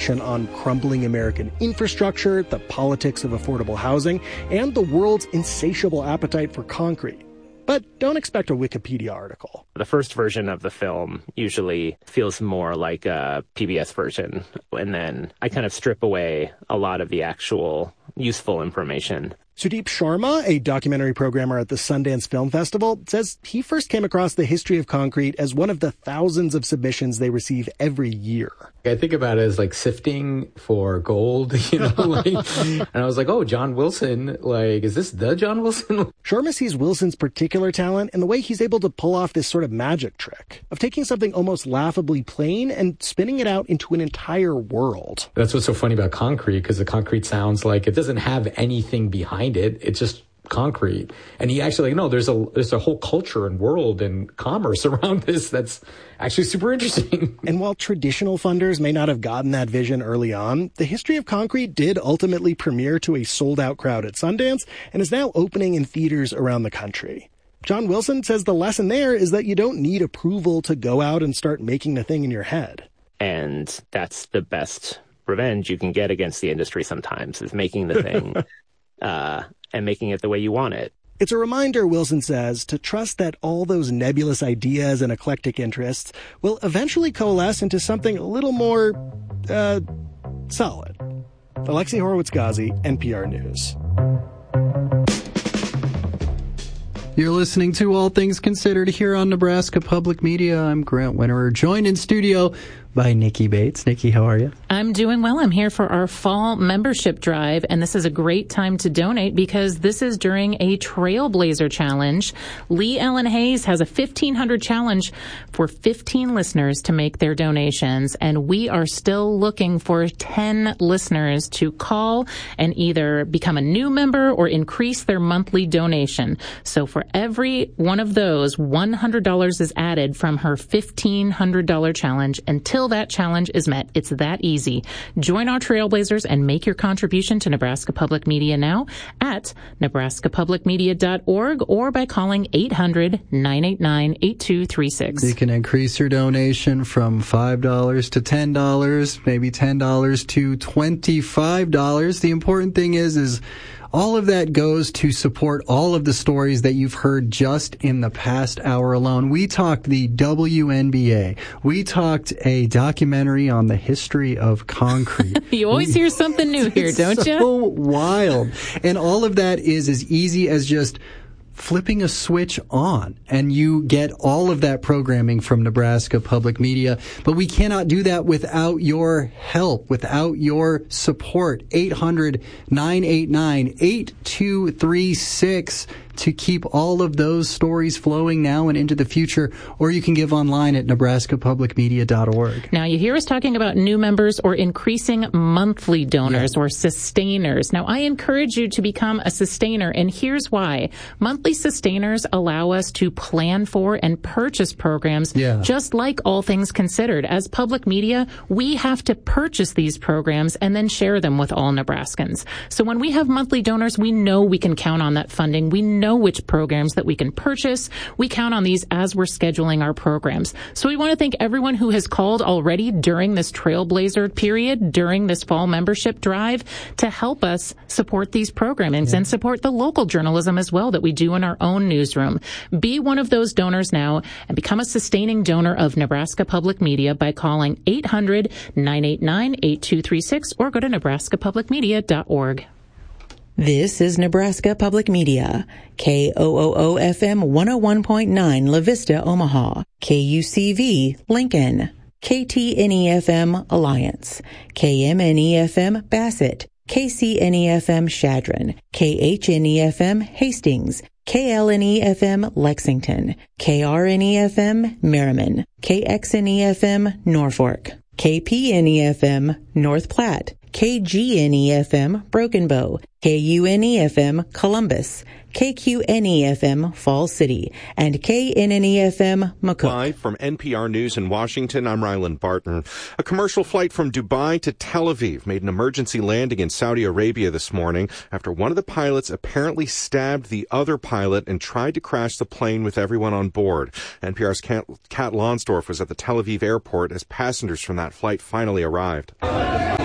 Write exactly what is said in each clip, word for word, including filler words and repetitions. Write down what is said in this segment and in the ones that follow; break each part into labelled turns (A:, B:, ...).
A: conversation on crumbling American infrastructure, the politics of affordable housing, and the world's insatiable appetite for concrete. But don't expect a Wikipedia article.
B: The first version of the film usually feels more like a P B S version, and then I kind of strip away a lot of the actual useful information.
A: Sudeep Sharma, a documentary programmer at the Sundance Film Festival, says he first came across the history of concrete as one of the thousands of submissions they receive every year.
C: I think about it as like sifting for gold, you know, like, and I was like, oh, John Wilson, like, is this the John Wilson?
A: Sharma sees Wilson's particular talent in the way he's able to pull off this sort of magic trick of taking something almost laughably plain and spinning it out into an entire world.
C: That's what's so funny about concrete, because the concrete sounds like it doesn't have anything behind it. It's just concrete. And he actually, like, no, there's a there's a whole culture and world and commerce around this that's actually super interesting.
A: And while traditional funders may not have gotten that vision early on, the history of concrete did ultimately premiere to a sold-out crowd at Sundance and is now opening in theaters around the country. John Wilson says the lesson there is that you don't need approval to go out and start making the thing in your head.
B: And that's the best revenge you can get against the industry sometimes, is making the thing uh, and making it the way you want it.
A: It's a reminder, Wilson says, to trust that all those nebulous ideas and eclectic interests will eventually coalesce into something a little more, uh, solid. Alexi Horowitz-Ghazi, N P R News.
D: You're listening to All Things Considered here on Nebraska Public Media. I'm Grant Winterer, joined in studio by Nikki Bates. Nikki, how are you?
E: I'm doing well. I'm here for our fall membership drive, and this is a great time to donate because this is during a Trailblazer Challenge. Lee Ellen Hayes has a fifteen hundred challenge for fifteen listeners to make their donations, and we are still looking for ten listeners to call and either become a new member or increase their monthly donation. So for every one of those, one hundred dollars is added from her fifteen hundred dollars challenge until that challenge is met. It's that easy. Join our Trailblazers and make your contribution to Nebraska Public Media now at nebraska public media dot org or by calling eight hundred, nine eight nine, eight two three six.
D: You can increase your donation from five dollars to ten dollars, maybe ten dollars to twenty-five dollars. The important thing is, is all of that goes to support all of the stories that you've heard just in the past hour alone. We talked the W N B A. We talked a documentary on the history of concrete.
E: You always hear something new here, don't
D: so
E: you?
D: So wild. And all of that is as easy as just flipping a switch on, and you get all of that programming from Nebraska Public Media. But we cannot do that without your help, without your support. eight hundred, nine eight nine, eight two three six to keep all of those stories flowing now and into the future, or you can give online at nebraska public media dot org.
E: Now, you hear us talking about new members or increasing monthly donors yeah. or sustainers. Now, I encourage you to become a sustainer, and here's why. Monthly sustainers allow us to plan for and purchase programs yeah. just like All Things Considered. As public media, we have to purchase these programs and then share them with all Nebraskans. So when we have monthly donors, we know we can count on that funding. We know which programs that we can purchase. We count on these as we're scheduling our programs. So we want to thank everyone who has called already during this Trailblazer period, during this fall membership drive, to help us support these programs yeah. and support the local journalism as well that we do in our own newsroom. Be one of those donors now and become a sustaining donor of Nebraska Public Media by calling eight hundred, nine eight nine, eight two three six or go to nebraska public media dot org.
F: This is Nebraska Public Media, K O O O F M one oh one point nine La Vista, Omaha, K U C V, Lincoln, K T N E F M, Alliance, K M N E F M, Bassett, K C N E F M, Chadron, K H N E F M, Hastings, K L N E F M, Lexington, K R N E F M, Merriman, K X N E F M, Norfolk, K P N E F M, North Platte, K G N E F M, Broken Bow, K U N E F M, Columbus, K Q N E F M, Falls City, and K N N E F M, McCook.
G: Live from N P R News in Washington, I'm Ryland Barton. A commercial flight from Dubai to Tel Aviv made an emergency landing in Saudi Arabia this morning after one of the pilots apparently stabbed the other pilot and tried to crash the plane with everyone on board. N P R's Kat Lonsdorf was at the Tel Aviv airport as passengers from that flight finally arrived.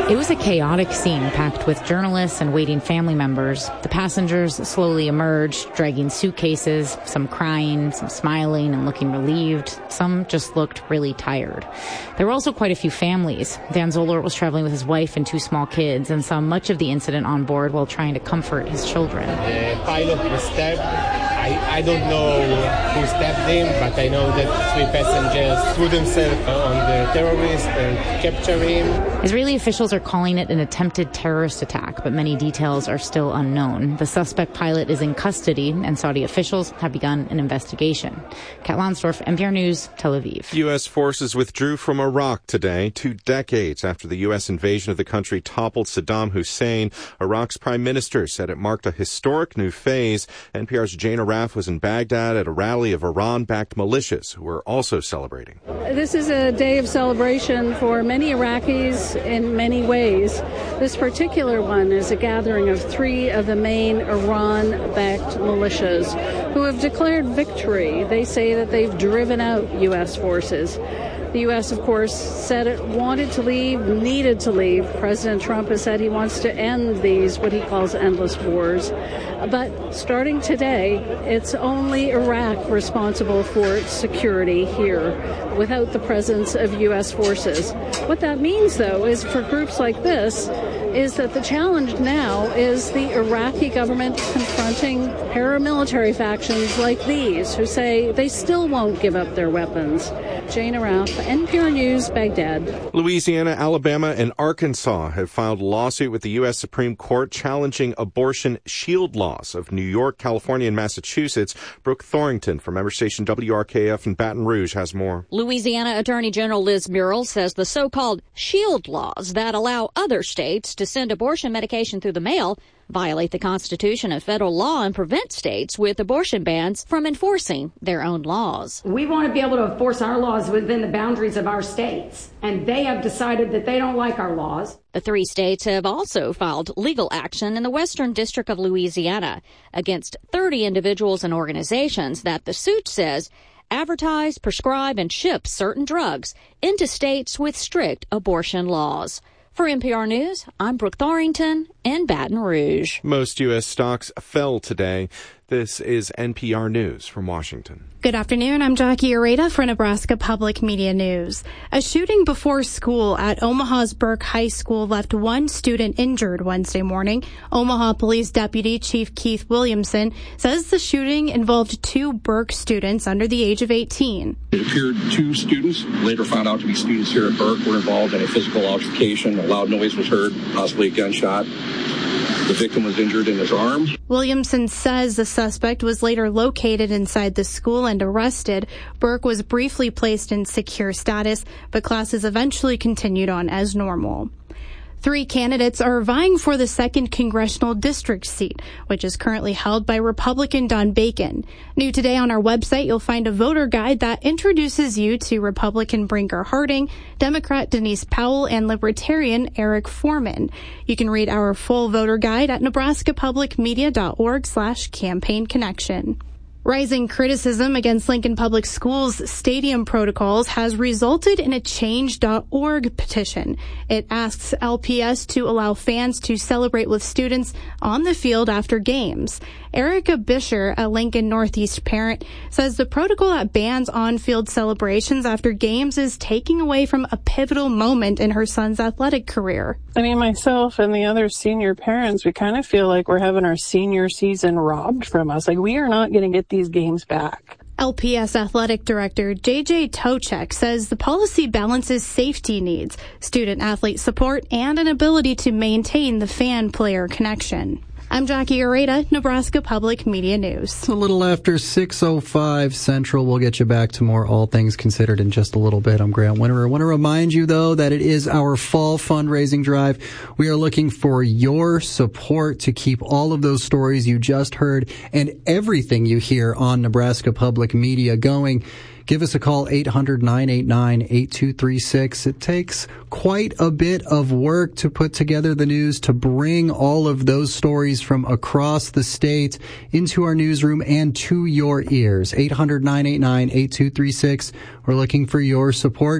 H: It was a chaotic scene packed with journalists and waiting family members. The passengers slowly emerged, dragging suitcases, some crying, some smiling and looking relieved. Some just looked really tired. There were also quite a few families. Dan Zoller was traveling with his wife and two small kids and saw much of the incident on board while trying to comfort his children.
I: The pilot was stabbed. I, I don't know who stabbed him, but I know that three passengers threw themselves on the terrorist and captured him.
H: Israeli officials are calling it an attempted terrorist attack, but many details are still unknown. The suspect pilot is in custody, and Saudi officials have begun an investigation. Kat Lonsdorf, N P R News, Tel Aviv.
G: U S forces withdrew from Iraq today, two decades after the U S invasion of the country toppled Saddam Hussein. Iraq's prime minister said it marked a historic new phase. N P R's Jane Araf was in Baghdad at a rally of Iran-backed militias who were also celebrating.
J: This is a day of celebration for many Iraqis in many ways. This particular one is a gathering of three of the main Iran-backed militias who have declared victory. They say that they've driven out U S forces. The U S, of course, said it wanted to leave, needed to leave. President Trump has said he wants to end these, what he calls endless wars. But starting today, it's only Iraq responsible for its security here without the presence of U S forces. What that means, though, is for groups like this, is that the challenge now is the Iraqi government confronting paramilitary factions like these who say they still won't give up their weapons. Jane Araf, N P R News, Baghdad.
G: Louisiana, Alabama, and Arkansas have filed a lawsuit with the U S Supreme Court challenging abortion shield laws of New York, California, and Massachusetts. Brooke Thorington from member station W R K F in Baton Rouge has more.
K: Louisiana Attorney General Liz Muriel says the so-called shield laws that allow other states to send abortion medication through the mail violate the Constitution and federal law and prevent states with abortion bans from enforcing their own laws.
L: We want to be able to enforce our laws within the boundaries of our states, and they have decided that they don't like our laws.
K: The three states have also filed legal action in the Western District of Louisiana against thirty individuals and organizations that the suit says advertise, prescribe, and ship certain drugs into states with strict abortion laws. For N P R News, I'm Brooke Thorington in Baton Rouge.
G: Most U S stocks fell today. This is N P R News from Washington.
M: Good afternoon. I'm Jackie Areta for Nebraska Public Media News. A shooting before school at Omaha's Burke High School left one student injured Wednesday morning. Omaha Police Deputy Chief Keith Williamson says the shooting involved two Burke students under the age of eighteen.
N: It appeared two students, later found out to be students here at Burke, were involved in a physical altercation. A loud noise was heard, possibly a gunshot. The victim was injured in his arm.
M: Williamson says the suspect was later located inside the school and arrested. Burke was briefly placed in secure status, but classes eventually continued on as normal. Three candidates are vying for the second congressional district seat, which is currently held by Republican Don Bacon. New today on our website, you'll find a voter guide that introduces you to Republican Brinker Harding, Democrat Denise Powell, and Libertarian Eric Foreman. You can read our full voter guide at nebraskapublicmedia.org slash campaign connection. Rising criticism against Lincoln Public Schools' stadium protocols has resulted in a change dot org petition. It asks L P S to allow fans to celebrate with students on the field after games. Erica Bisher, a Lincoln Northeast parent, says the protocol that bans on-field celebrations after games is taking away from a pivotal moment in her son's athletic career.
O: I mean, myself and the other senior parents, we kind of feel like we're having our senior season robbed from us. Like, we are not going to get these games back.
M: L P S Athletic Director J J Tochek says the policy balances safety needs, student-athlete support, and an ability to maintain the fan-player connection. I'm Jackie Areta, Nebraska Public Media News.
D: A little after six oh five Central. We'll get you back to more All Things Considered in just a little bit. I'm Grant Winterer. I want to remind you, though, that it is our fall fundraising drive. We are looking for your support to keep all of those stories you just heard and everything you hear on Nebraska Public Media going. Give us a call, eight hundred, nine eight nine, eight two three six. It takes quite a bit of work to put together the news, to bring all of those stories from across the state into our newsroom and to your ears. eight hundred, nine eight nine, eight two three six. We're looking for your support.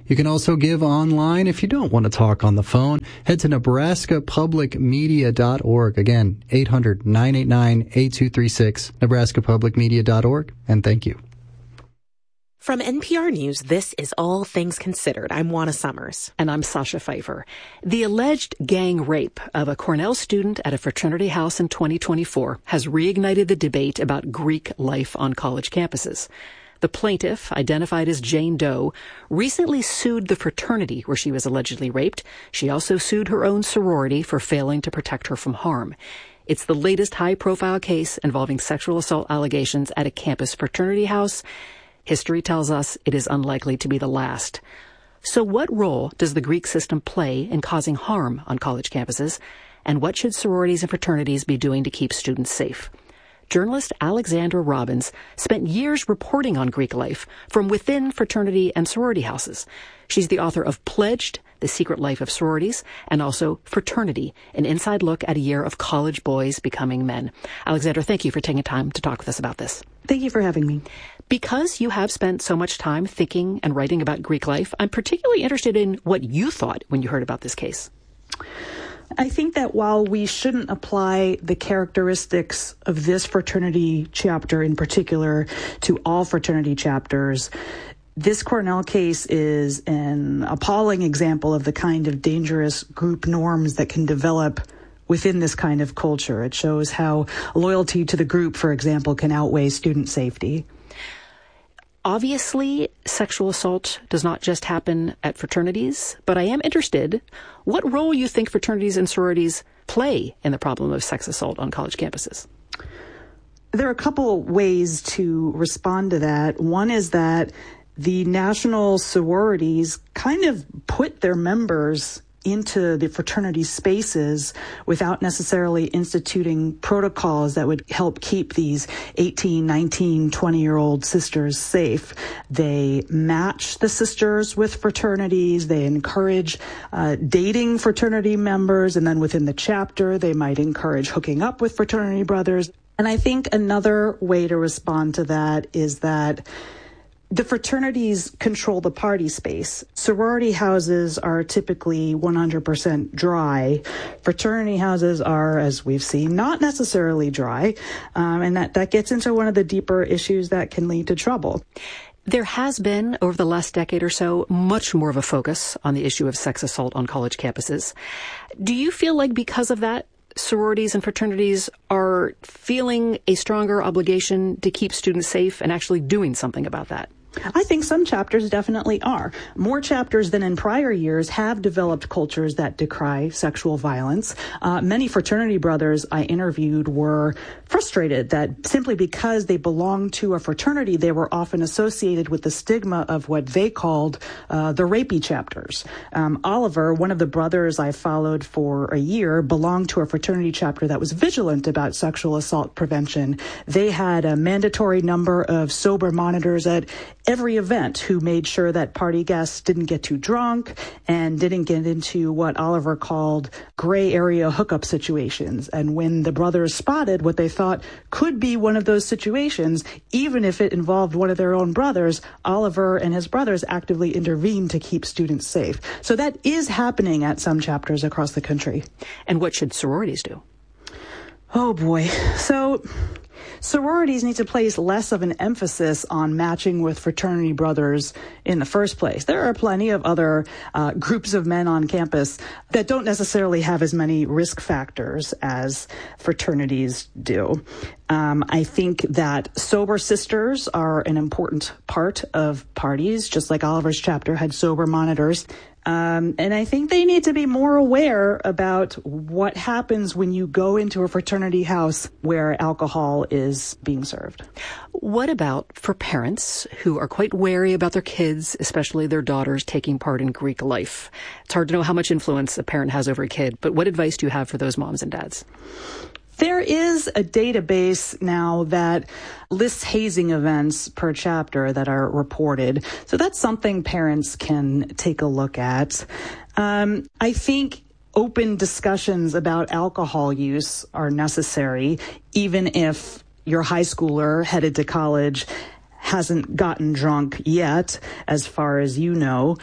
D: You can also give online if you don't want to talk on the phone. Head to nebraska public media dot org. Again, eight hundred, nine eight nine, eight two three six, nebraska public media dot org. And thank you.
P: From N P R News, this is All Things Considered. I'm Juana Summers.
Q: And I'm Sasha Pfeiffer. The alleged gang rape of a Cornell student at a fraternity house in twenty twenty-four has reignited the debate about Greek life on college campuses. The plaintiff, identified as Jane Doe, recently sued the fraternity where she was allegedly raped. She also sued her own sorority for failing to protect her from harm. It's the latest high-profile case involving sexual assault allegations at a campus fraternity house. History tells us it is unlikely to be the last. So what role does the Greek system play in causing harm on college campuses? And what should sororities and fraternities be doing to keep students safe? Journalist Alexandra Robbins spent years reporting on Greek life from within fraternity and sorority houses. She's the author of Pledged, The Secret Life of Sororities, and also Fraternity, an inside look at a year of college boys becoming men. Alexandra, thank you for taking time to talk with us about this.
R: Thank you for having me.
Q: Because you have spent so much time thinking and writing about Greek life, I'm particularly interested in what you thought when you heard about this case.
R: I think that while we shouldn't apply the characteristics of this fraternity chapter in particular to all fraternity chapters, this Cornell case is an appalling example of the kind of dangerous group norms that can develop within this kind of culture. It shows how loyalty to the group, for example, can outweigh student safety.
Q: Obviously, sexual assault does not just happen at fraternities, but I am interested what role you think fraternities and sororities play in the problem of sex assault on college campuses.
R: There are a couple ways to respond to that. One is that the national sororities kind of put their members into the fraternity spaces without necessarily instituting protocols that would help keep these eighteen, nineteen, twenty-year-old sisters safe. They match the sisters with fraternities. They encourage uh, dating fraternity members, and then within the chapter, they might encourage hooking up with fraternity brothers. And I think another way to respond to that is that the fraternities control the party space. Sorority houses are typically one hundred percent dry. Fraternity houses are, as we've seen, not necessarily dry. Um, and that, that gets into one of the deeper issues that can lead to trouble.
Q: There has been, over the last decade or so, much more of a focus on the issue of sex assault on college campuses. Do you feel like because of that, sororities and fraternities are feeling a stronger obligation to keep students safe and actually doing something about that?
R: I think some chapters definitely are. More chapters than in prior years have developed cultures that decry sexual violence. Uh, many fraternity brothers I interviewed were frustrated that simply because they belonged to a fraternity, they were often associated with the stigma of what they called uh, the rapey chapters. Um, Oliver, one of the brothers I followed for a year, belonged to a fraternity chapter that was vigilant about sexual assault prevention. They had a mandatory number of sober monitors at every event who made sure that party guests didn't get too drunk and didn't get into what Oliver called gray area hookup situations. And when the brothers spotted what they thought could be one of those situations, even if it involved one of their own brothers, Oliver and his brothers actively intervened to keep students safe. So that is happening at some chapters across the country.
Q: And what should sororities do?
R: Oh boy. So sororities need to place less of an emphasis on matching with fraternity brothers in the first place. There are plenty of other uh, groups of men on campus that don't necessarily have as many risk factors as fraternities do. Um, I think that sober sisters are an important part of parties, just like Oliver's chapter had sober monitors. Um, and I think they need to be more aware about what happens when you go into a fraternity house where alcohol is being served.
Q: What about for parents who are quite wary about their kids, especially their daughters, taking part in Greek life? It's hard to know how much influence a parent has over a kid, but what advice do you have for those moms and dads?
R: There is a database now that lists hazing events per chapter that are reported. So that's something parents can take a look at. Um, I think open discussions about alcohol use are necessary, even if your high schooler headed to college hasn't gotten drunk yet, as far as you know.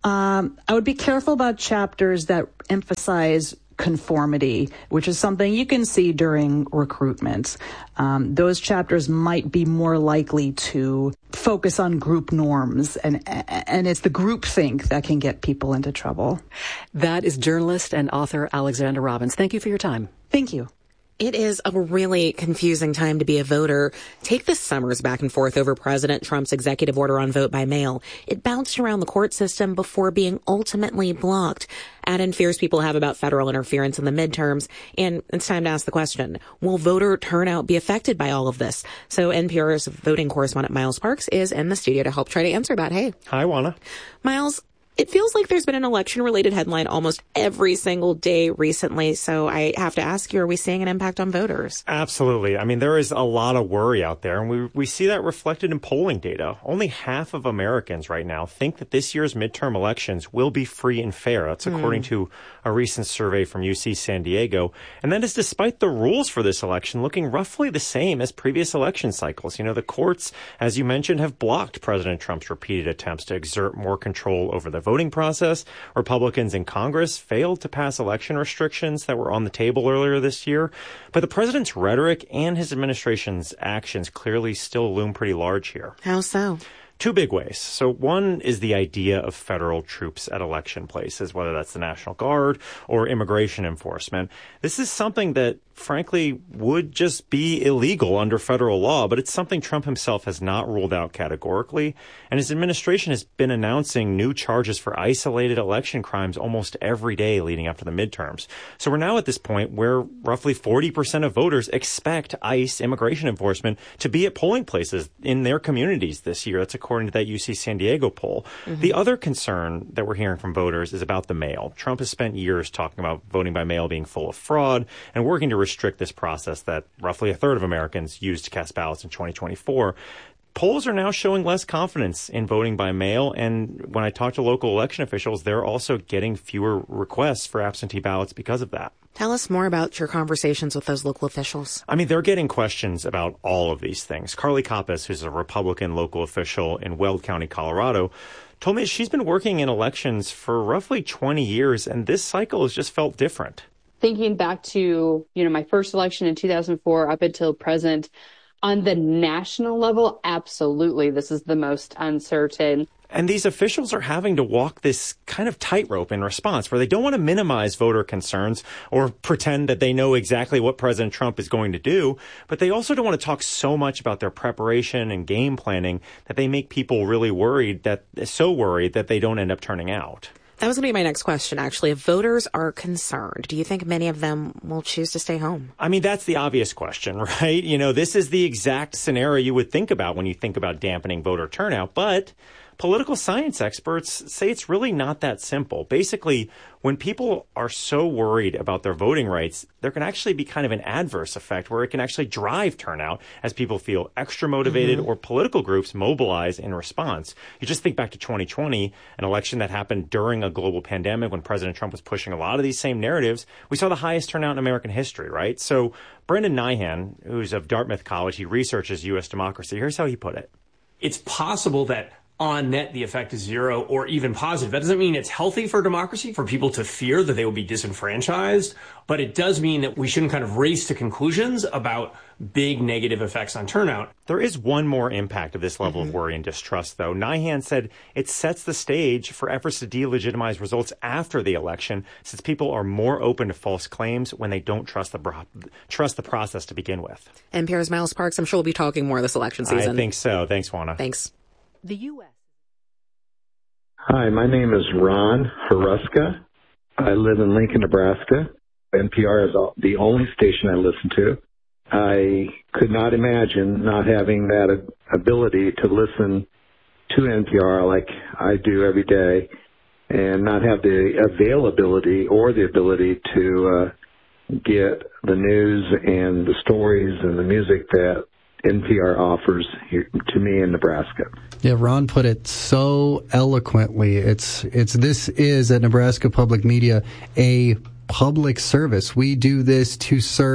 R: Um, I would be careful about chapters that emphasize conformity, which is something you can see during recruitment. Um, those chapters might be more likely to focus on group norms, and and it's the groupthink that can get people into trouble.
Q: That is journalist and author Alexandra Robbins. Thank you for your time.
R: Thank you.
P: It is a really confusing time to be a voter. Take the summers back and forth over President Trump's executive order on vote by mail. It bounced around the court system before being ultimately blocked. Add in fears people have about federal interference in the midterms, and it's time to ask the question, will voter turnout be affected by all of this? So N P R's voting correspondent Miles Parks is in the studio to help try to answer that. Hey.
S: Hi, Juana.
P: Miles, it feels like there's been an election-related headline almost every single day recently, so I have to ask you, are we seeing an impact on voters?
S: Absolutely. I mean, there is a lot of worry out there, and we we see that reflected in polling data. Only half of Americans right now think that this year's midterm elections will be free and fair. That's according mm. to a recent survey from U C San Diego. And that is despite the rules for this election looking roughly the same as previous election cycles. You know, the courts, as you mentioned, have blocked President Trump's repeated attempts to exert more control over the voting process. Republicans in Congress failed to pass election restrictions that were on the table earlier this year. But the president's rhetoric and his administration's actions clearly still loom pretty large here.
P: How so?
S: Two big ways. So one is the idea of federal troops at election places, whether that's the National Guard or immigration enforcement. This is something that, frankly, would just be illegal under federal law, but it's something Trump himself has not ruled out categorically. And his administration has been announcing new charges for isolated election crimes almost every day leading up to the midterms. So we're now at this point where roughly forty percent of voters expect ICE immigration enforcement to be at polling places in their communities this year. That's according to that U C San Diego poll. Mm-hmm. The other concern that we're hearing from voters is about the mail. Trump has spent years talking about voting by mail being full of fraud and working to restrict this process that roughly a third of Americans used to cast ballots in twenty twenty-four. Polls are now showing less confidence in voting by mail, and when I talk to local election officials, they're also getting fewer requests for absentee ballots because of that.
P: Tell us more about your conversations with those local officials.
S: I mean, they're getting questions about all of these things. Carly Kappas, who's a Republican local official in Weld County, Colorado, told me she's been working in elections for roughly twenty years, and this cycle has just felt different.
T: Thinking back to, you know, my first election in two thousand four up until present, on the national level, absolutely, this is the most uncertain.
S: And these officials are having to walk this kind of tightrope in response where they don't want to minimize voter concerns or pretend that they know exactly what President Trump is going to do, but they also don't want to talk so much about their preparation and game planning that they make people really worried, that so worried that they don't end up turning out.
P: That was going to be my next question, actually. If voters are concerned, do you think many of them will choose to stay home?
S: I mean, that's the obvious question, right? You know, this is the exact scenario you would think about when you think about dampening voter turnout, but political science experts say it's really not that simple. Basically, when people are so worried about their voting rights, there can actually be kind of an adverse effect where it can actually drive turnout as people feel extra motivated mm-hmm. or political groups mobilize in response. You just think back to twenty twenty, an election that happened during a global pandemic when President Trump was pushing a lot of these same narratives. We saw the highest turnout in American history, right? So Brendan Nyhan, who's of Dartmouth College, he researches U S democracy. Here's how he put it.
U: It's possible that on net, the effect is zero or even positive. That doesn't mean it's healthy for democracy, for people to fear that they will be disenfranchised, but it does mean that we shouldn't kind of race to conclusions about big negative effects on turnout.
S: There is one more impact of this level mm-hmm. of worry and distrust, though. Nyhan said it sets the stage for efforts to delegitimize results after the election, since people are more open to false claims when they don't trust the bro- trust the process to begin with.
P: N P R's Miles Parks, I'm sure we'll be talking more this election season.
S: I think so. Thanks, Juana.
P: Thanks.
T: The U S
V: Hi, my name is Ron Haruska. I live in Lincoln, Nebraska. N P R is the only station I listen to. I could not imagine not having that ability to listen to N P R like I do every day and not have the availability or the ability to uh, get the news and the stories and the music that N P R offers here to me in Nebraska.
D: Yeah, Ron put it so eloquently. It's it's this is at Nebraska Public Media a public service. We do this to serve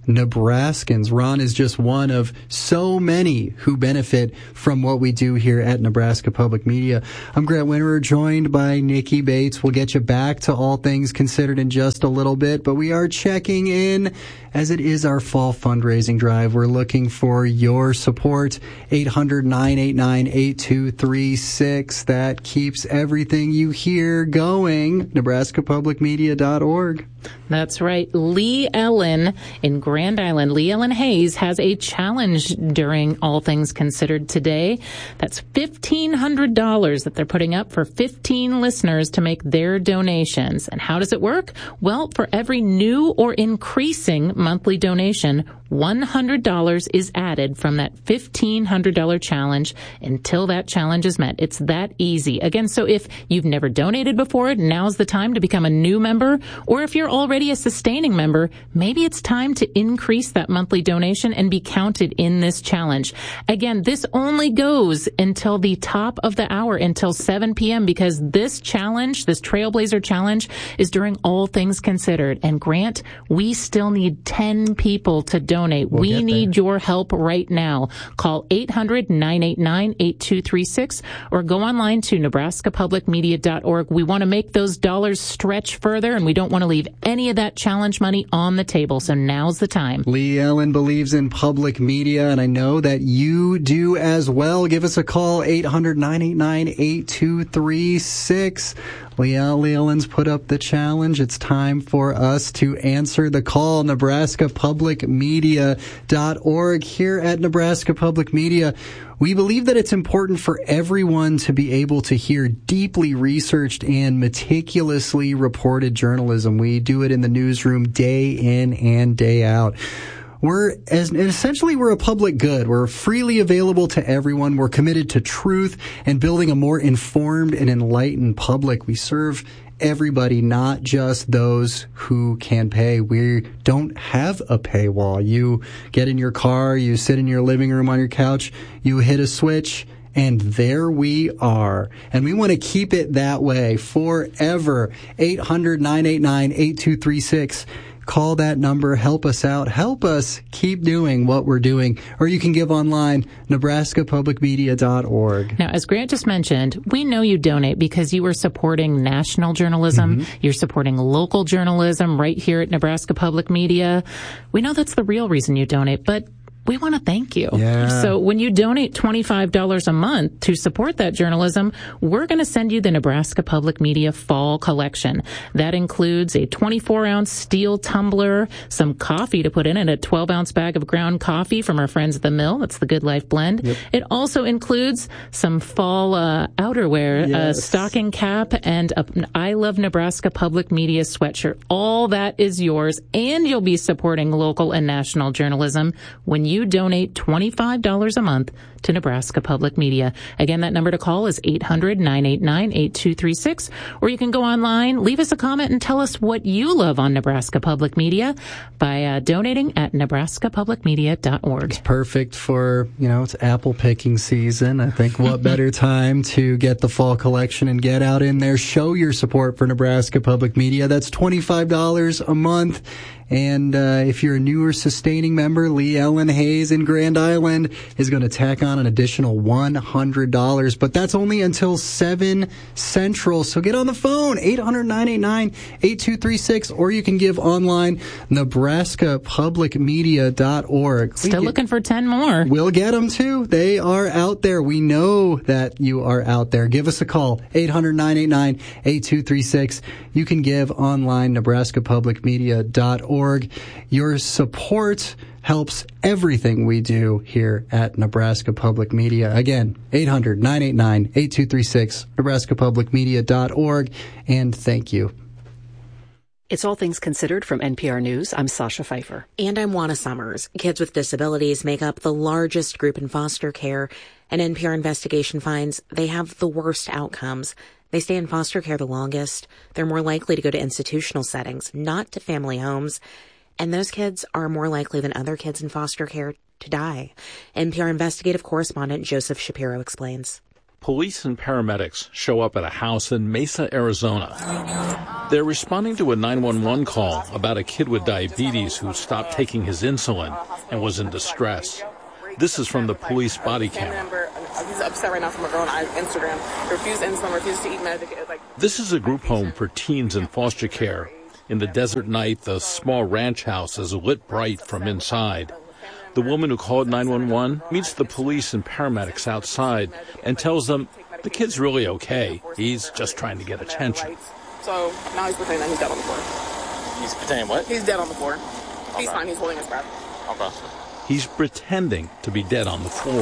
D: Nebraskans. Ron is just one of so many who benefit from what we do here at Nebraska Public Media. I'm Grant Winterer, joined by Nikki Bates. We'll get you back to All Things Considered in just a little bit, but we are checking in as it is our fall fundraising drive. We're looking for your support. eight hundred, nine eight nine, eight two three six. That keeps everything you hear going. Nebraska Public Media dot org.
E: That's right. Lee Ellen in Grand Island, Lee Ellen Hayes, has a challenge during All Things Considered today. That's fifteen hundred dollars that they're putting up for fifteen listeners to make their donations. And how does it work? Well, for every new or increasing monthly donation, one hundred dollars is added from that fifteen hundred dollars challenge until that challenge is met. It's that easy. Again, so if you've never donated before, now's the time to become a new member. Or if you're already a sustaining member, maybe it's time to increase that monthly donation and be counted in this challenge. Again, this only goes until the top of the hour, until seven p.m., because this challenge, this Trailblazer Challenge, is during All Things Considered. And Grant, we still need ten people to donate.
D: We'll
E: we need your help right now. Call eight hundred, nine eight nine, eight two three six or go online to Nebraska Public Media dot org. We want to make those dollars stretch further, and we don't want to leave any of that challenge money on the table. So now's the time.
D: Lee Ellen believes in public media, and I know that you do as well. Give us a call, eight hundred, nine eight nine, eight two three six. Lee Ellen's put up the challenge. It's time for us to answer the call. Nebraska Public Media dot org. Here at Nebraska Public Media, we believe that it's important for everyone to be able to hear deeply researched and meticulously reported journalism. We do it in the newsroom day in and day out. We're as essentially we're a public good. We're freely available to everyone. We're committed to truth and building a more informed and enlightened public. We serve everybody, not just those who can pay. We don't have a paywall. You get in your car, you sit in your living room on your couch, you hit a switch, and there we are. And we want to keep it that way forever. eight hundred, nine eight nine, eight two three six. Call that number. Help us out. Help us keep doing what we're doing. Or you can give online, Nebraska Public Media dot org.
E: Now, as Grant just mentioned, we know you donate because you are supporting national journalism. Mm-hmm. You're supporting local journalism right here at Nebraska Public Media. We know that's the real reason you donate, but we want to thank you.
D: Yeah.
E: So when you donate twenty-five dollars a month to support that journalism, we're going to send you the Nebraska Public Media Fall Collection. That includes a twenty-four ounce steel tumbler, some coffee to put in it, a twelve ounce bag of ground coffee from our friends at the mill. That's the Good Life Blend. Yep. It also includes some fall uh, outerwear, yes. a stocking cap, and a, an I Love Nebraska Public Media sweatshirt. All that is yours, and you'll be supporting local and national journalism when you You donate twenty-five dollars a month to Nebraska Public Media. Again, that number to call is eight hundred, nine eight nine, eight two three six, or you can go online, leave us a comment, and tell us what you love on Nebraska Public Media by uh, donating at Nebraska Public Media dot org.
D: It's perfect for, you know, it's apple picking season. I think what better time to get the fall collection and get out in there, show your support for Nebraska Public Media. That's twenty-five dollars a month. And uh, if you're a newer sustaining member, Lee Ellen Hayes in Grand Island is going to tack on an additional one hundred dollars. But that's only until seven Central. So get on the phone, eight hundred, nine eight nine, eight two three six, or you can give online, Nebraska Public Media dot org.
E: Still get, looking for ten more.
D: We'll get them too. They are out there. We know that you are out there. Give us a call, eight hundred, nine eight nine, eight two three six. You can give online, Nebraska Public Media dot org. Your support helps everything we do here at Nebraska Public Media. Again, eight hundred, nine eight nine, eight two three six, Nebraska Public Media dot org, and thank you.
Q: It's All Things Considered from N P R News. I'm Sasha Pfeiffer.
P: And I'm Juana Summers. Kids with disabilities make up the largest group in foster care. An N P R investigation finds they have the worst outcomes. They stay in foster care the longest. They're more likely to go to institutional settings, not to family homes. And those kids are more likely than other kids in foster care to die. N P R investigative correspondent Joseph Shapiro explains.
B: Police and paramedics show up at a house in Mesa, Arizona. They're responding to a nine one one call about a kid with diabetes who stopped taking his insulin and was in distress. This is from the police body camera.
C: He's upset right now from a girl on Instagram. Refused insulin, refused to eat medication. Like,
B: this is a group home for teens in foster care. In the desert night, the small ranch house is lit bright from inside. The woman who called nine one one meets the police and paramedics outside and tells them the kid's really okay. He's just trying to get attention.
C: So now he's pretending that he's dead on the floor.
W: He's pretending what?
C: He's dead on the floor.
W: Okay.
C: He's fine. He's holding his breath.
W: Okay.
B: He's pretending to be dead on the floor.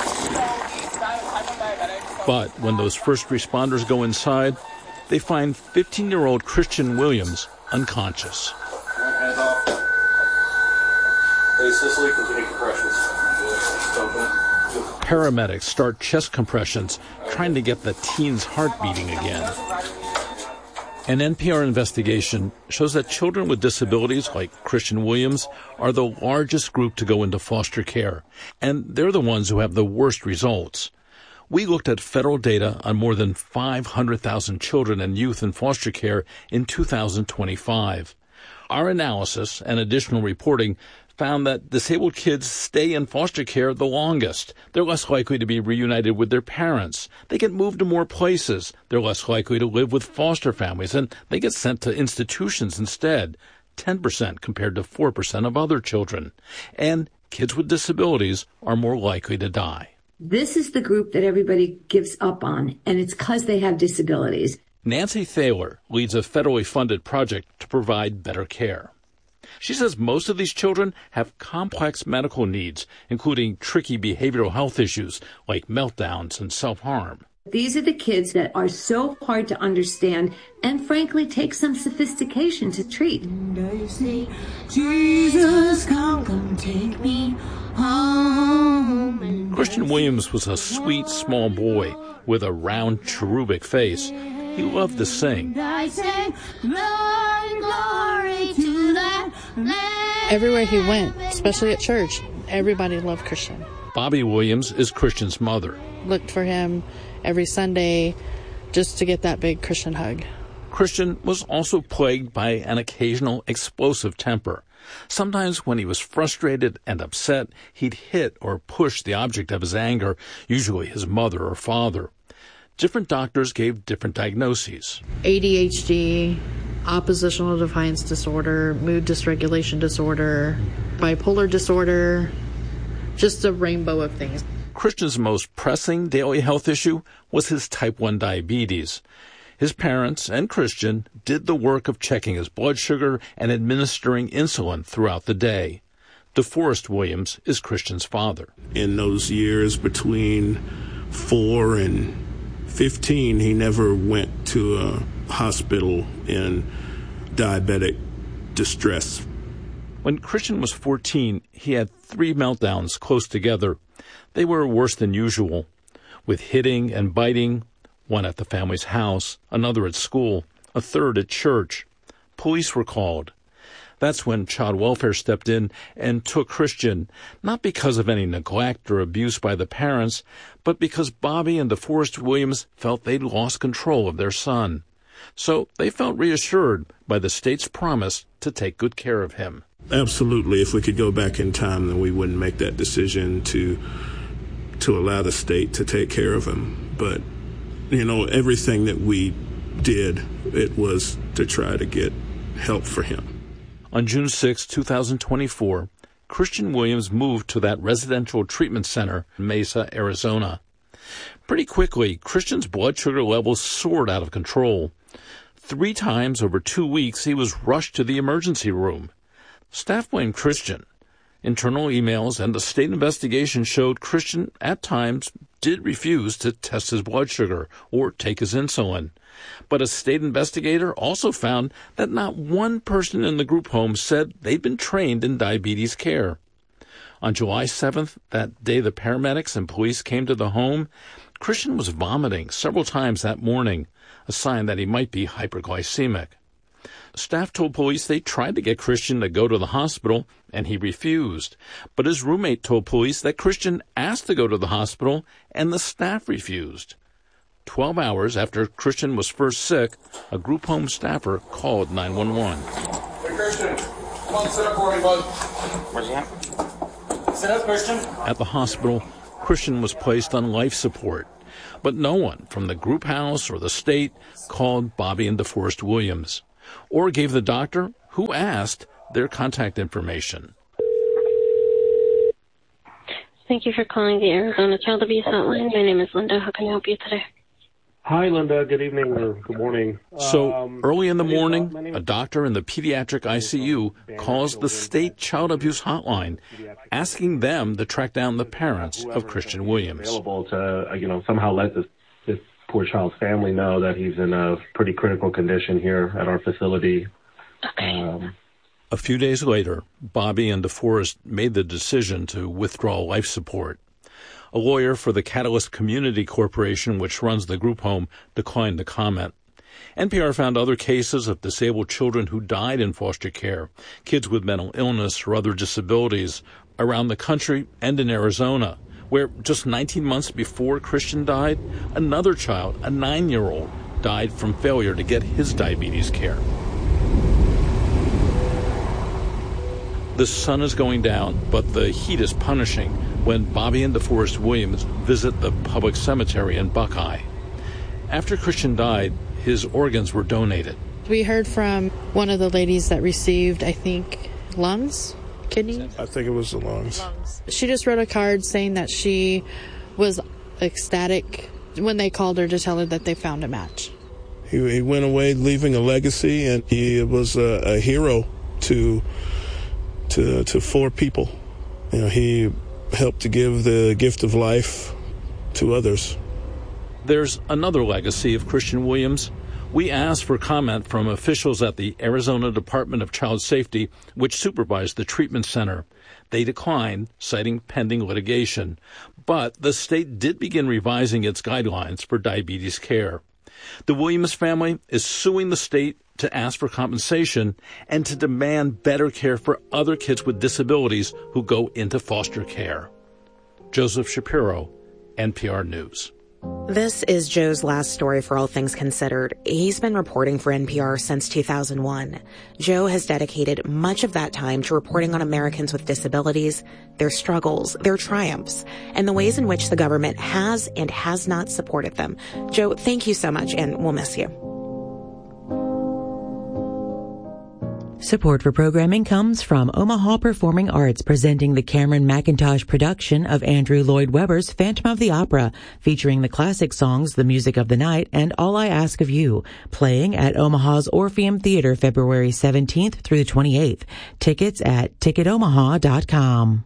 B: But when those first responders go inside, they find fifteen-year-old Christian Williams unconscious.
W: Hands off. Hey, Cicely, continue compressions.
B: Paramedics start chest compressions, trying to get the teen's heart beating again. An N P R investigation shows that children with disabilities like Christian Williams are the largest group to go into foster care, and they're the ones who have the worst results. We looked at federal data on more than five hundred thousand children and youth in foster care in two thousand twenty-five. Our analysis and additional reporting found that disabled kids stay in foster care the longest. They're less likely to be reunited with their parents. They get moved to more places. They're less likely to live with foster families, and they get sent to institutions instead, ten percent compared to four percent of other children. And kids with disabilities are more likely to die.
X: This is the group that everybody gives up on, and it's because they have disabilities.
B: Nancy Thaler leads a federally funded project to provide better care. She says most of these children have complex medical needs, including tricky behavioral health issues like meltdowns and self-harm.
X: These are the kids that are so hard to understand and, frankly, take some sophistication to treat. Say, Jesus, come, come take me home.
B: Christian Williams was a sweet, small boy with a round, cherubic face. He loved to sing.
Y: Everywhere he went, especially at church, everybody loved Christian.
B: Bobby Williams is Christian's mother.
Y: Looked for him every Sunday just to get that big Christian hug.
B: Christian was also plagued by an occasional explosive temper. Sometimes when he was frustrated and upset, he'd hit or push the object of his anger, usually his mother or father. Different doctors gave different diagnoses.
Y: A D H D, oppositional defiance disorder, mood dysregulation disorder, bipolar disorder, just a rainbow of things.
B: Christian's most pressing daily health issue was his type one diabetes. His parents and Christian did the work of checking his blood sugar and administering insulin throughout the day. DeForest Williams is Christian's father.
Z: In those years between four and fifteen, he never went to a hospital in diabetic distress.
B: When Christian was fourteen, he had three meltdowns close together. They were worse than usual, with hitting and biting, one at the family's house, another at school, a third at church. Police were called. That's when child welfare stepped in and took Christian, not because of any neglect or abuse by the parents, but because Bobby and DeForest Williams felt they'd lost control of their son. So they felt reassured by the state's promise to take good care of him.
Z: Absolutely. If we could go back in time, then we wouldn't make that decision to to allow the state to take care of him. But, you know, everything that we did, it was to try to get help for him.
B: On June sixth, two thousand twenty-four, Christian Williams moved to that residential treatment center in Mesa, Arizona. Pretty quickly, Christian's blood sugar levels soared out of control. Three times over two weeks, he was rushed to the emergency room. Staff blamed Christian. Internal emails and the state investigation showed Christian, at times, did refuse to test his blood sugar or take his insulin. But a state investigator also found that not one person in the group home said they'd been trained in diabetes care. On July seventh, that day the paramedics and police came to the home, Christian was vomiting several times that morning, a sign that he might be hyperglycemic. Staff told police they tried to get Christian to go to the hospital, and he refused. But his roommate told police that Christian asked to go to the hospital, and the staff refused. Twelve hours after Christian was first sick, a group home staffer called nine one one.
W: Hey, Christian, come on, sit up for me, bud. Where's he at? Sit up, Christian.
B: At the hospital, Christian was placed on life support. But no one from the group house or the state called Bobby and DeForest Williams, or gave the doctor, who asked, their contact information.
A: Thank you for calling the Arizona Child Abuse Hotline. My name is Linda. How can I help you today?
F: Hi, Linda. Good evening or good morning.
B: So
F: um,
B: early in the morning, a doctor in the pediatric I C U calls the state child abuse hotline, asking them to track down the parents of Christian Williams.
F: Available to, you know, somehow let this, this poor child's family know that he's in a pretty critical condition here at our facility.
A: Okay.
F: Um,
B: a few days later, Bobby and DeForest made the decision to withdraw life support. A lawyer for the Catalyst Community Corporation, which runs the group home, declined to comment. N P R found other cases of disabled children who died in foster care, kids with mental illness or other disabilities, around the country and in Arizona, where just nineteen months before Christian died, another child, a nine-year-old, died from failure to get his diabetes care. The sun is going down, but the heat is punishing when Bobby and DeForest Williams visit the public cemetery in Buckeye. After Christian died, his organs were donated.
Y: We heard from one of the ladies that received, I think, lungs, kidneys?
Z: I think it was the lungs.
Y: lungs. She just wrote a card saying that she was ecstatic when they called her to tell her that they found a match.
Z: He, he went away leaving a legacy, and he was a, a hero to to to four people. You know, he helped to give the gift of life to others.
B: There's another legacy of Christian Williams. We asked for comment from officials at the Arizona Department of Child Safety, which supervised the treatment center. They declined, citing pending litigation. But the state did begin revising its guidelines for diabetes care. The Williams family is suing the state to ask for compensation and to demand better care for other kids with disabilities who go into foster care. Joseph Shapiro, N P R News.
P: This is Joe's last story for All Things Considered. He's been reporting for N P R since two thousand one. Joe has dedicated much of that time to reporting on Americans with disabilities, their struggles, their triumphs, and the ways in which the government has and has not supported them. Joe, thank you so much, and we'll miss you.
H: Support for programming comes from Omaha Performing Arts, presenting the Cameron McIntosh production of Andrew Lloyd Webber's Phantom of the Opera, featuring the classic songs The Music of the Night and All I Ask of You, playing at Omaha's Orpheum Theater February seventeenth through the twenty-eighth. Tickets at ticket omaha dot com.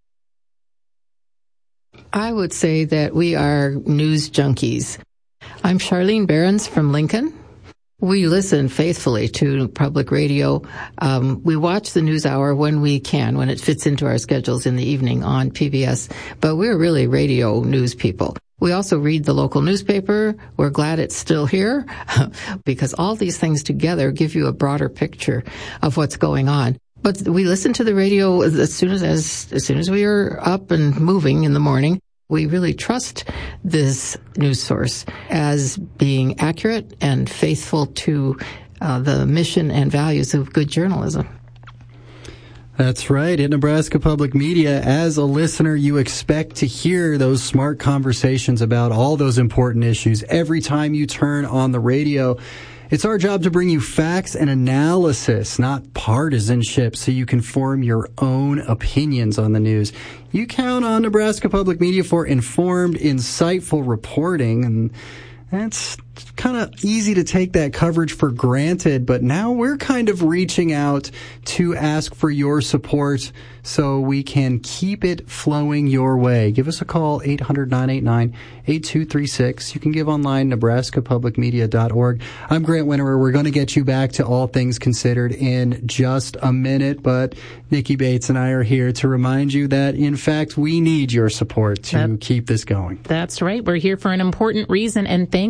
I: I would say that we are news junkies. I'm Charlene Behrens from Lincoln. We listen faithfully to public radio. Um, we watch the news hour when we can, when it fits into our schedules in the evening on P B S. But we're really radio news people. We also read the local newspaper. We're glad it's still here because all these things together give you a broader picture of what's going on. But we listen to the radio as soon as, as, as soon as we are up and moving in the morning. We really trust this news source as being accurate and faithful to uh, the mission and values of good journalism.
D: That's right. At Nebraska Public Media, as a listener, you expect to hear those smart conversations about all those important issues every time you turn on the radio. It's our job to bring you facts and analysis, not partisanship, so you can form your own opinions on the news. You count on Nebraska Public Media for informed, insightful reporting, and that's kind of easy to take that coverage for granted, but now we're kind of reaching out to ask for your support so we can keep it flowing your way. Give us a call, eight hundred, nine eight nine, eight two three six. You can give online, nebraska public media dot org. I'm Grant Winterer. We're going to get you back to All Things Considered in just a minute, but Nikki Bates and I are here to remind you that, in fact, we need your support to that, keep this going.
E: That's right. We're here for an important reason, and thanks to our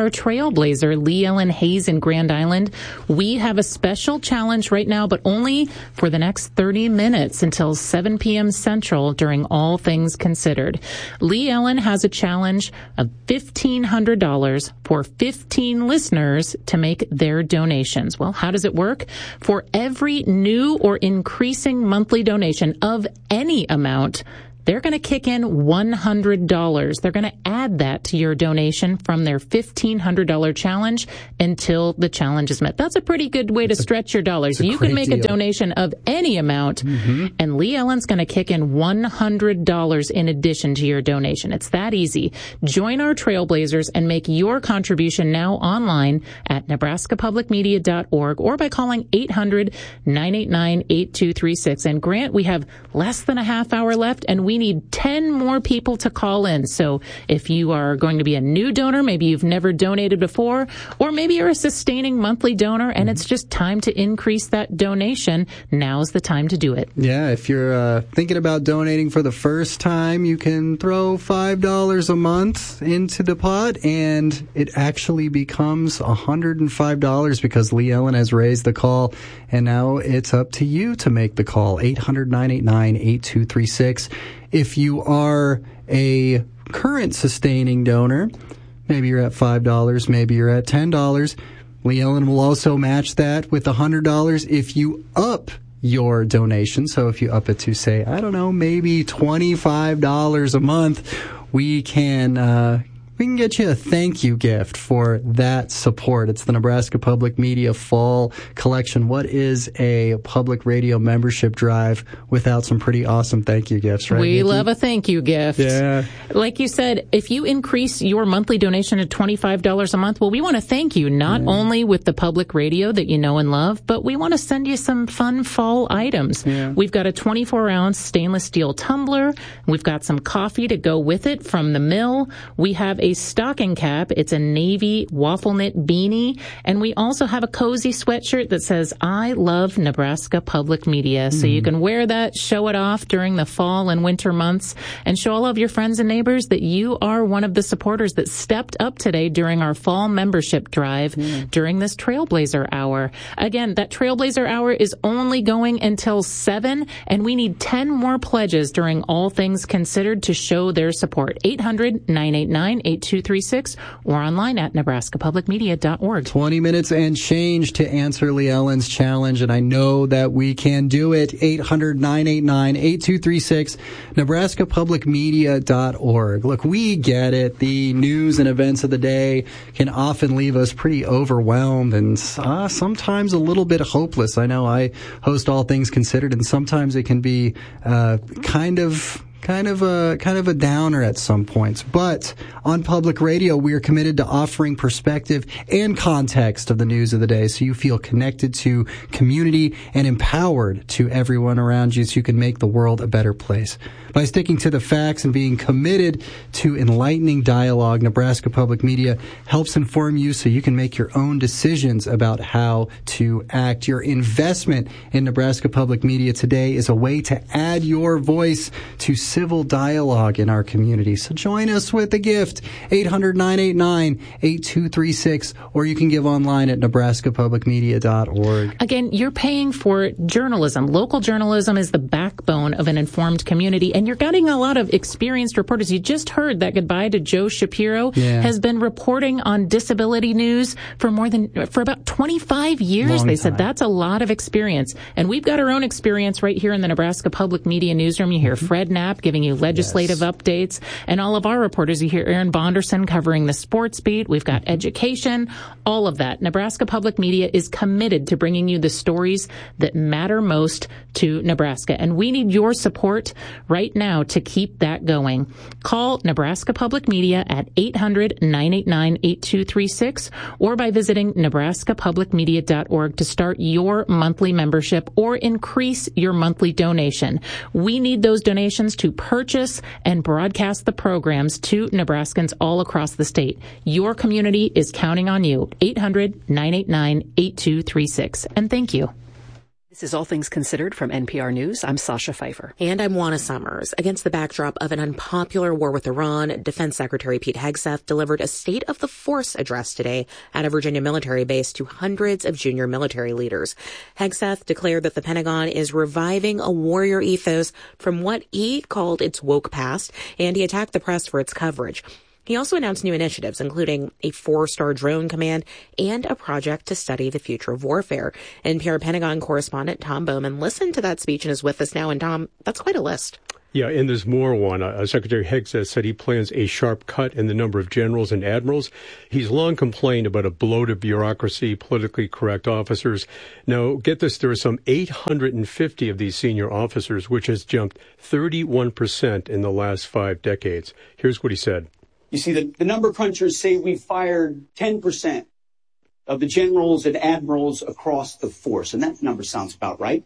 E: our trailblazer, Lee Ellen Hayes in Grand Island. We have a special challenge right now, but only for the next thirty minutes until seven p.m. Central during All Things Considered. Lee Ellen has a challenge of fifteen hundred dollars for fifteen listeners to make their donations. Well, how does it work? For every new or increasing monthly donation of any amount, they're going to kick in one hundred dollars. They're going to add that to your donation from their fifteen hundred dollars challenge until the challenge is met. That's a pretty good way to stretch your dollars. You can make deal. a donation of any amount, mm-hmm. and Lee Ellen's going to kick in one hundred dollars in addition to your donation. It's that easy. Join our Trailblazers and make your contribution now online at nebraska public media dot org or by calling eight hundred, nine eight nine, eight two three six. And Grant, we have less than a half hour left, and we need ten more people to call in. So if you are going to be a new donor, maybe you've never donated before, or maybe you're a sustaining monthly donor and it's just time to increase that donation, now's the time to do it.
D: Yeah, if you're uh, thinking about donating for the first time, you can throw five dollars a month into the pot, and it actually becomes one hundred five dollars because Lee Ellen has raised the call, and now it's up to you to make the call. eight hundred, nine eight nine, eight two three six. If you are a current sustaining donor, maybe you're at five dollars, maybe you're at ten dollars, Lee Ellen will also match that with one hundred dollars if you up your donation. So if you up it to, say, I don't know, maybe twenty-five dollars a month, we can uh we can get you a thank you gift for that support. It's the Nebraska Public Media Fall Collection. What is a public radio membership drive without some pretty awesome thank you gifts, right,
E: We
D: Nikki?
E: love a thank you gift.
D: Yeah.
E: Like you said, if you increase your monthly donation to twenty-five dollars a month, well, we want to thank you not yeah. only with the public radio that you know and love, but we want to send you some fun fall items. Yeah. We've got a twenty-four ounce stainless steel tumbler. We've got some coffee to go with it from the mill. We have a A stocking cap. It's a navy waffle knit beanie. And we also have a cozy sweatshirt that says, I love Nebraska Public Media. Mm. So you can wear that, show it off during the fall and winter months, and show all of your friends and neighbors that you are one of the supporters that stepped up today during our fall membership drive mm. during this Trailblazer Hour. Again, that Trailblazer Hour is only going until seven, and we need ten more pledges during All Things Considered to show their support. eight hundred, nine eight nine, eight two three six or online at nebraska public media dot org.
D: twenty minutes and change to answer Lee Ellen's challenge, and I know that we can do it. eight hundred, nine eight nine, eight two three six, nebraska public media dot org. Look, we get it. The news and events of the day can often leave us pretty overwhelmed and uh, sometimes a little bit hopeless. I know I host All Things Considered, and sometimes it can be uh, kind of... Kind of a kind of a downer at some points. But on public radio, we are committed to offering perspective and context of the news of the day so you feel connected to community and empowered to everyone around you so you can make the world a better place. By sticking to the facts and being committed to enlightening dialogue, Nebraska Public Media helps inform you so you can make your own decisions about how to act. Your investment in Nebraska Public Media today is a way to add your voice to civil dialogue in our community. So join us with a gift, eight hundred, nine eight nine, eight two three six, or you can give online at nebraska public media dot org.
E: Again, you're paying for journalism. Local journalism is the backbone of an informed community, and you're getting a lot of experienced reporters. You just heard that goodbye to Joe Shapiro yeah. has been reporting on disability news for more than, for about twenty-five years.
D: Long
E: they
D: time.
E: said that's a lot of experience. And we've got our own experience right here in the Nebraska Public Media Newsroom. You hear mm-hmm. Fred Knapp giving you legislative yes. updates, and all of our reporters. You hear Aaron Bonderson covering the sports beat. We've got education, all of that. Nebraska Public Media is committed to bringing you the stories that matter most to Nebraska, and we need your support right now to keep that going. Call Nebraska Public Media at eight hundred, nine eight nine, eight two three six or by visiting nebraska public media dot org to start your monthly membership or increase your monthly donation. We need those donations to purchase and broadcast the programs to Nebraskans all across the state. Your community is counting on you. eight hundred, nine eight nine, eight two three six. And thank you.
Q: This is All Things Considered from N P R News. I'm Sasha Pfeiffer.
P: And I'm Juana Summers. Against the backdrop of an unpopular war with Iran, Defense Secretary Pete Hegseth delivered a State of the Force address today at a Virginia military base to hundreds of junior military leaders. Hegseth declared that the Pentagon is reviving a warrior ethos from what he called its woke past, and he attacked the press for its coverage. He also announced new initiatives, including a four-star drone command and a project to study the future of warfare. N P R Pentagon correspondent Tom Bowman listened to that speech and is with us now. And Tom, that's quite a list.
G: Yeah, and there's more one. Uh, Secretary Hegseth said he plans a sharp cut in the number of generals and admirals. He's long complained about a bloated bureaucracy, politically correct officers. Now, get this, there are some eight hundred fifty of these senior officers, which has jumped thirty-one percent in the last five decades. Here's what he said.
J: You see, the, the number crunchers say we fired ten percent of the generals and admirals across the force, and that number sounds about right.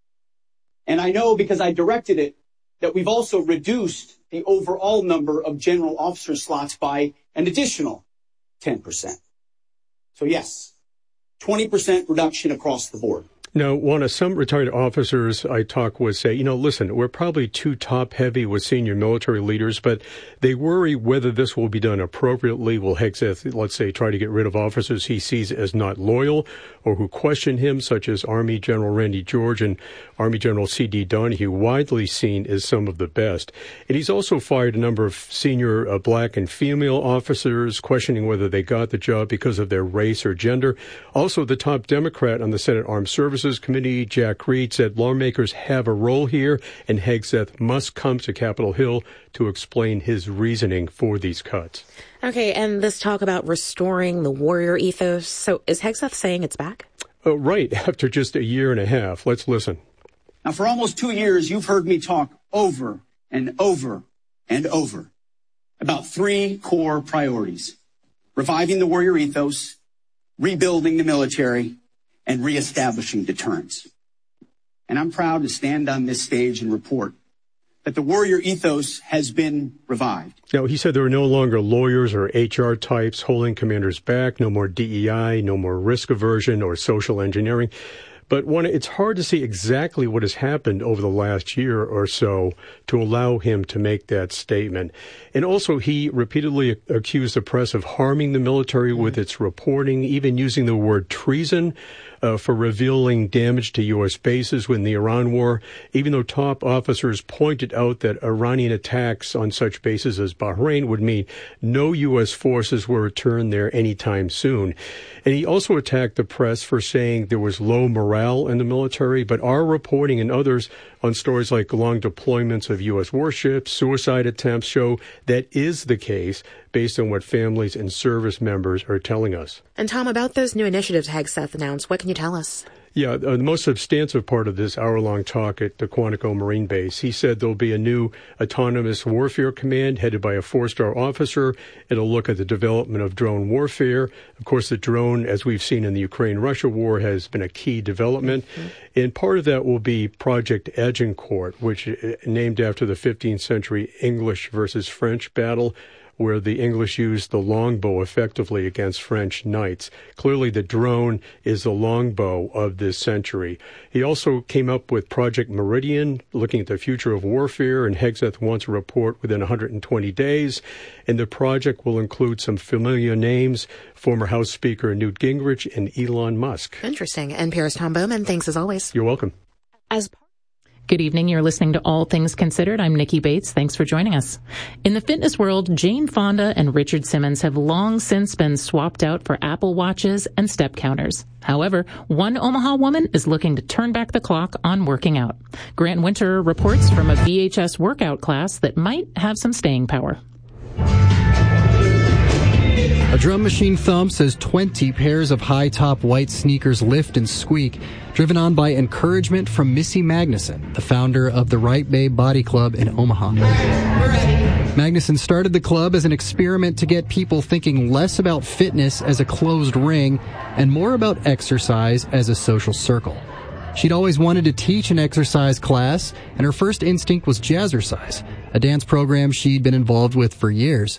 J: And I know because I directed it that we've also reduced the overall number of general officer slots by an additional ten percent. So yes, twenty percent reduction across the board.
G: Now, Juana, some retired officers I talk with say, you know, listen, we're probably too top-heavy with senior military leaders, but they worry whether this will be done appropriately. Will Hegseth, let's say, try to get rid of officers he sees as not loyal or who question him, such as Army General Randy George and Army General C D Donahue, widely seen as some of the best. And he's also fired a number of senior uh, black and female officers, questioning whether they got the job because of their race or gender. Also, the top Democrat on the Senate Armed Services Committee, Jack Reed, said lawmakers have a role here, and Hegseth must come to Capitol Hill to explain his reasoning for these cuts.
P: Okay, and this talk about restoring the warrior ethos. So is Hegseth saying it's back?
G: Uh, right, after just a year and a half. Let's listen.
J: Now, for almost two years, you've heard me talk over and over and over about three core priorities: reviving the warrior ethos, rebuilding the military, and reestablishing deterrence. And I'm proud to stand on this stage and report that the warrior ethos has been revived.
G: Now, he said there are no longer lawyers or H R types holding commanders back, no more D E I, no more risk aversion or social engineering. But one, it's hard to see exactly what has happened over the last year or so to allow him to make that statement. And also, he repeatedly accused the press of harming the military with its reporting, even using the word treason uh, for revealing damage to U S bases in the Iran war, even though top officers pointed out that Iranian attacks on such bases as Bahrain would mean no U S forces will return there anytime soon. And he also attacked the press for saying there was low morale in the military, but our reporting and others on stories like long deployments of U S warships, suicide attempts show that is the case based on what families and service members are telling us.
P: And Tom, about those new initiatives Hegseth announced, what can you tell us?
G: Yeah, uh, the most substantive part of this hour-long talk at the Quantico Marine Base, he said there'll be a new autonomous warfare command headed by a four-star officer. It'll look at the development of drone warfare. Of course, the drone, as we've seen in the Ukraine-Russia war, has been a key development. Mm-hmm. And part of that will be Project Agincourt, which is named after the fifteenth century English versus French battle, where the English used the longbow effectively against French knights. Clearly, the drone is the longbow of this century. He also came up with Project Meridian, looking at the future of warfare, and Hegseth wants a report within one hundred twenty days. And the project will include some familiar names, former House Speaker Newt Gingrich and Elon Musk.
P: Interesting. N P R's Tom Bowman, thanks as always.
G: You're welcome.
P: As
E: Good evening. You're listening to All Things Considered. I'm Nikki Bates. Thanks for joining us. In the fitness world, Jane Fonda and Richard Simmons have long since been swapped out for Apple Watches and step counters. However, one Omaha woman is looking to turn back the clock on working out. Grant Winter reports from a V H S workout class that might have some staying power.
D: A drum machine thumps as twenty pairs of high-top white sneakers lift and squeak, driven on by encouragement from Missy Magnuson, the founder of the Right Bay Body Club in Omaha. Magnuson started the club as an experiment to get people thinking less about fitness as a closed ring and more about exercise as a social circle. She'd always wanted to teach an exercise class, and her first instinct was jazzercise, a dance program she'd been involved with for years.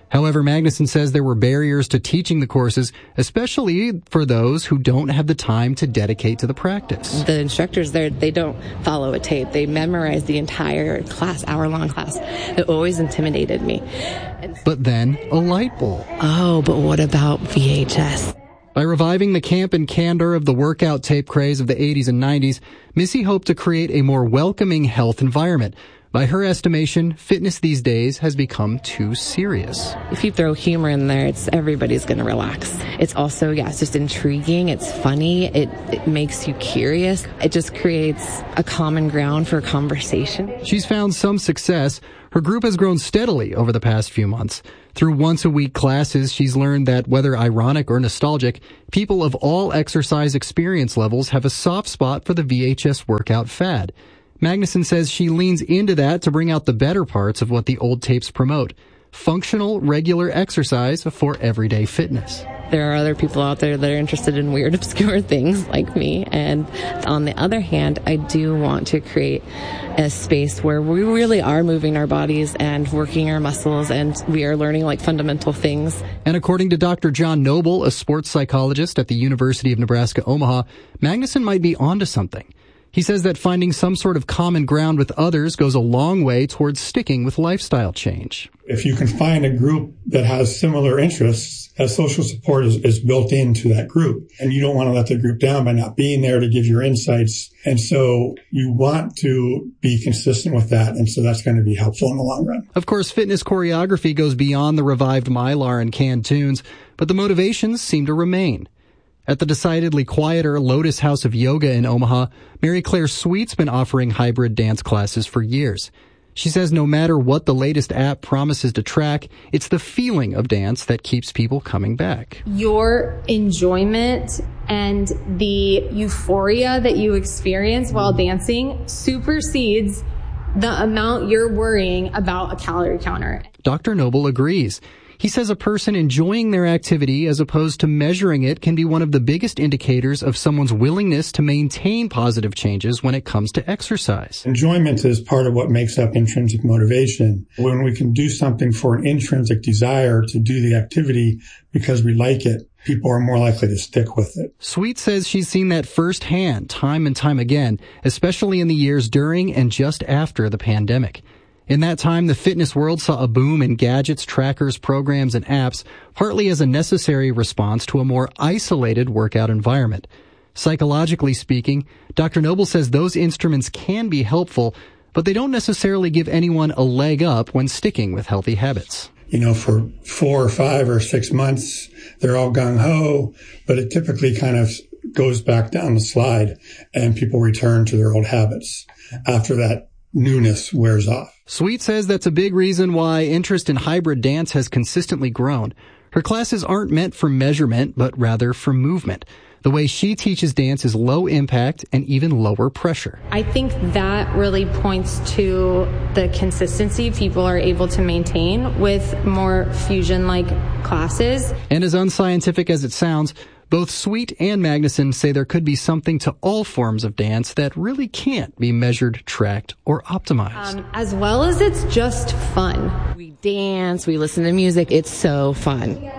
D: However, Magnuson says there were barriers to teaching the courses, especially for those who don't have the time to dedicate to the practice.
K: The instructors there, they don't follow a tape. They memorize the entire class, hour-long class. It always intimidated me.
D: But then, a light bulb.
K: Oh, but what about V H S?
D: By reviving the camp and candor of the workout tape craze of the eighties and nineties, Missy hoped to create a more welcoming health environment. By her estimation, fitness these days has become too serious.
K: If you throw humor in there, it's everybody's going to relax. It's also, yeah, it's just intriguing. It's funny. It, it makes you curious. It just creates a common ground for conversation.
D: She's found some success. Her group has grown steadily over the past few months. Through once-a-week classes, she's learned that, whether ironic or nostalgic, people of all exercise experience levels have a soft spot for the V H S workout fad. Magnuson says she leans into that to bring out the better parts of what the old tapes promote: functional, regular exercise for everyday fitness.
K: There are other people out there that are interested in weird, obscure things like me. And on the other hand, I do want to create a space where we really are moving our bodies and working our muscles, and we are learning like fundamental things.
D: And according to Doctor John Noble, a sports psychologist at the University of Nebraska-Omaha, Magnuson might be onto something. He says that finding some sort of common ground with others goes a long way towards sticking with lifestyle change.
L: If you can find a group that has similar interests, that social support is, is built into that group. And you don't want to let the group down by not being there to give your insights. And so you want to be consistent with that. And so that's going to be helpful in the long run.
D: Of course, fitness choreography goes beyond the revived Mylar and canned tunes, but the motivations seem to remain. At the decidedly quieter Lotus House of Yoga in Omaha, Mary Claire Sweet's been offering hybrid dance classes for years. She says no matter what the latest app promises to track, it's the feeling of dance that keeps people coming back.
M: Your enjoyment and the euphoria that you experience while dancing supersedes the amount you're worrying about a calorie counter.
D: Doctor Noble agrees. He says a person enjoying their activity as opposed to measuring it can be one of the biggest indicators of someone's willingness to maintain positive changes when it comes to exercise.
L: Enjoyment is part of what makes up intrinsic motivation. When we can do something for an intrinsic desire to do the activity because we like it, people are more likely to stick with it.
D: Sweet says she's seen that firsthand time and time again, especially in the years during and just after the pandemic. In that time, the fitness world saw a boom in gadgets, trackers, programs, and apps, partly as a necessary response to a more isolated workout environment. Psychologically speaking, Doctor Noble says those instruments can be helpful, but they don't necessarily give anyone a leg up when sticking with healthy habits.
L: You know, for four or five or six months, they're all gung-ho, but it typically kind of goes back down the slide and people return to their old habits after that newness wears off.
D: Sweet says that's a big reason why interest in hybrid dance has consistently grown. Her classes aren't meant for measurement, but rather for movement. The way she teaches dance is low impact and even lower pressure.
M: I think that really points to the consistency people are able to maintain with more fusion-like classes.
D: And as unscientific as it sounds, both Sweet and Magnuson say there could be something to all forms of dance that really can't be measured, tracked, or optimized.
M: Um, as well as it's just fun.
K: We dance, we listen to music, it's so fun.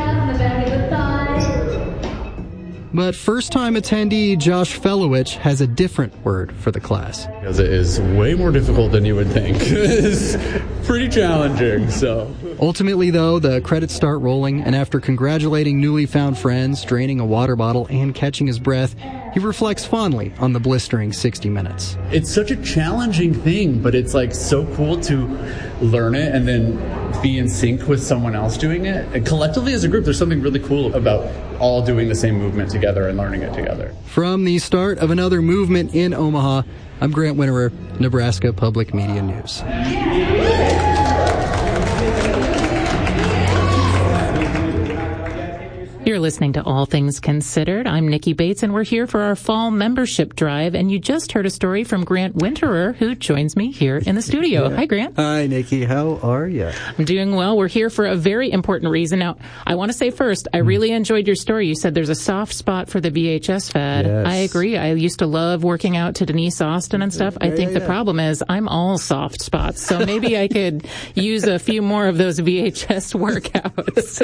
D: But first-time attendee Josh Felowich has a different word for the class.
N: Because it is way more difficult than you would think. It's pretty challenging, so.
D: Ultimately, though, the credits start rolling, and after congratulating newly found friends, draining a water bottle, and catching his breath, he reflects fondly on the blistering sixty minutes.
N: It's such a challenging thing, but it's like so cool to learn it and then be in sync with someone else doing it. And collectively as a group, there's something really cool about all doing the same movement together and learning it together.
D: From the start of another movement in Omaha, I'm Grant Winterer, Nebraska Public Media News.
E: You're listening to All Things Considered. I'm Nikki Bates, and we're here for our fall membership drive. And you just heard a story from Grant Winterer, who joins me here in the studio.
D: Yeah.
E: Hi, Grant.
D: Hi, Nikki. How are you?
E: I'm doing well. We're here for a very important reason. Now, I want to say first, I really enjoyed your story. You said there's a soft spot for the V H S fed.
D: Yes.
E: I agree. I used to love working out to Denise Austin and stuff.
D: Yeah,
E: I think
D: yeah,
E: the
D: yeah.
E: problem is I'm all soft spots. So maybe I could use a few more of those V H S workouts.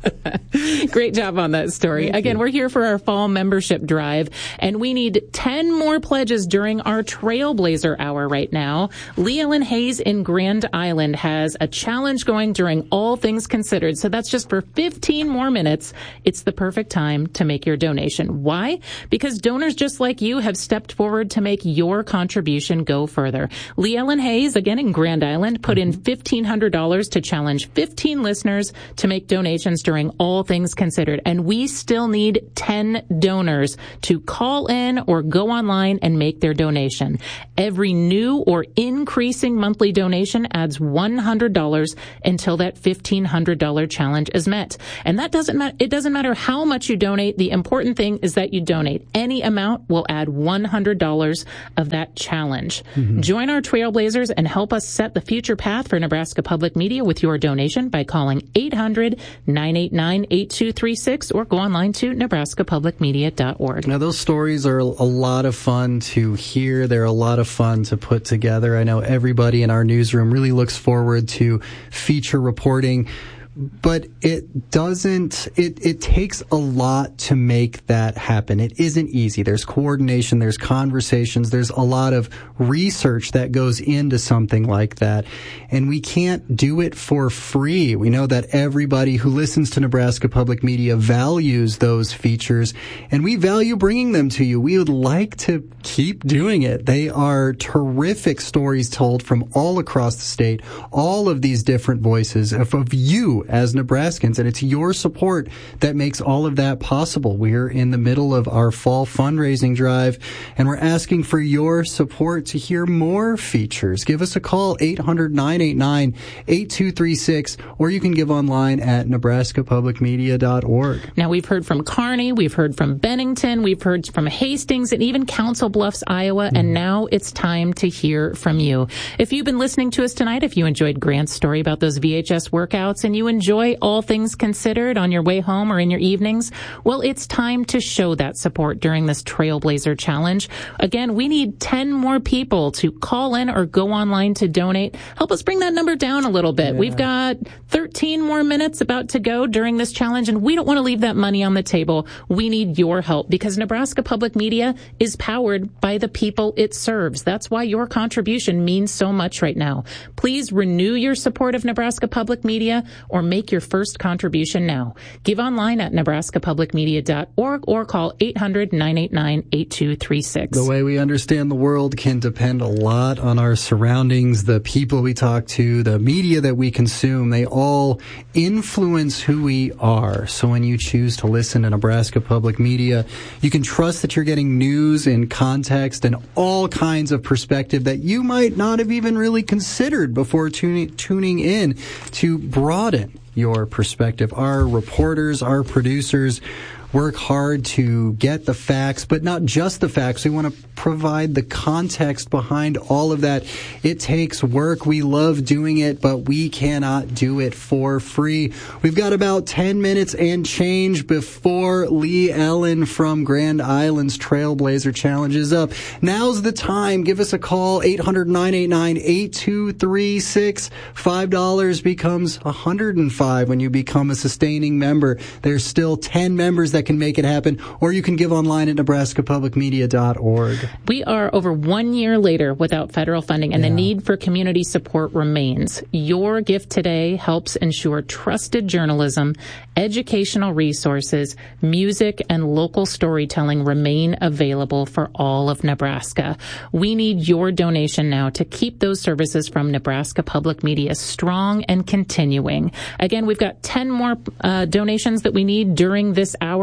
E: Great job on that story.
D: Thank
E: Again,
D: you.
E: we're here for our fall membership drive, and we need ten more pledges during our Trailblazer Hour right now. Lee Ellen Hayes in Grand Island has a challenge going during All Things Considered, so that's just for fifteen more minutes. It's the perfect time to make your donation. Why? Because donors just like you have stepped forward to make your contribution go further. Lee Ellen Hayes, again in Grand Island, put in fifteen hundred dollars to challenge fifteen listeners to make donations during All Things Considered. And we still need ten donors to call in or go online and make their donation. Every new or increasing monthly donation adds one hundred dollars until that fifteen hundred dollars challenge is met. And that doesn't matter. It doesn't matter how much you donate. The important thing is that you donate. Any amount will add one hundred dollars of that challenge. Mm-hmm. Join our Trailblazers and help us set the future path for Nebraska Public Media with your donation by calling eight hundred, nine eight nine, eight two three six or go online to nebraska public media dot org.
D: Now, those stories are a lot of fun to hear. They're a lot of fun to put together. I know everybody in our newsroom really looks forward to feature reporting. But it doesn't, it, it takes a lot to make that happen. It isn't easy. There's coordination, there's conversations, there's a lot of research that goes into something like that. And we can't do it for free. We know that everybody who listens to Nebraska Public Media values those features, and we value bringing them to you. We would like to keep doing it. They are terrific stories told from all across the state, all of these different voices of, of you as Nebraskans, and it's your support that makes all of that possible. We're in the middle of our fall fundraising drive, and we're asking for your support to hear more features. Give us a call, eight hundred, nine eight nine, eight two three six, or you can give online at nebraska public media dot org.
E: Now, we've heard from Kearney, we've heard from Bennington, we've heard from Hastings, and even Council Bluffs, Iowa, mm-hmm. and now it's time to hear from you. If you've been listening to us tonight, if you enjoyed Grant's story about those V H S workouts, and you enjoy All Things Considered on your way home or in your evenings, well, it's time to show that support during this Trailblazer Challenge. Again, we need ten more people to call in or go online to donate. Help us bring that number down a little bit. Yeah. We've got thirteen more minutes about to go during this challenge, and we don't want to leave that money on the table. We need your help because Nebraska Public Media is powered by the people it serves. That's why your contribution means so much right now. Please renew your support of Nebraska Public Media or make your first contribution now. Give online at nebraska public media dot org or call eight hundred, nine eight nine, eight two three six.
D: The way we understand the world can depend a lot on our surroundings, the people we talk to, the media that we consume. They all influence who we are. So when you choose to listen to Nebraska Public Media, you can trust that you're getting news in context and all kinds of perspective that you might not have even really considered before tuning, tuning in to broaden your perspective. Our reporters, our producers work hard to get the facts, but not just the facts. We want to provide the context behind all of that. It takes work. We love doing it, but we cannot do it for free. We've got about ten minutes and change before Lee Ellen from Grand Island's Trailblazer Challenge is up. Now's the time. Give us a call, eight hundred, nine eight nine, eight two three six. five dollars becomes one hundred five when you become a sustaining member. There's still ten members that can make it happen, or you can give online at nebraska public media dot org.
E: We are over one year later without federal funding, and yeah. the need for community support remains. Your gift today helps ensure trusted journalism, educational resources, music, and local storytelling remain available for all of Nebraska. We need your donation now to keep those services from Nebraska Public Media strong and continuing. Again, we've got ten more uh, donations that we need during this hour.